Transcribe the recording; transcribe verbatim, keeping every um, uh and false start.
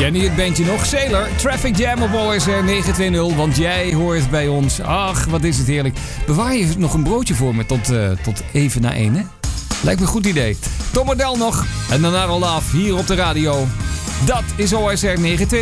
Ken je het bandje nog? Sailor, Traffic Jam op O S R negen twintig, want jij hoort bij ons. Ach, wat is het heerlijk. Bewaar je nog een broodje voor me tot, uh, tot even na één, hè? Lijkt me een goed idee. Tom Model nog en daarna al af hier op de radio. Dat is O S R negen twintig.